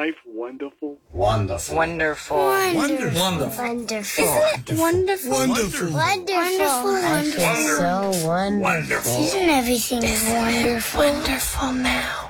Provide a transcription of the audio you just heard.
life wonderful? Wonderful. Wonderful. Wonderful. Wonderful. Isn't it wonderful? Wonderful. I feel so wonderful. Isn't everything wonderful? Wonderful now.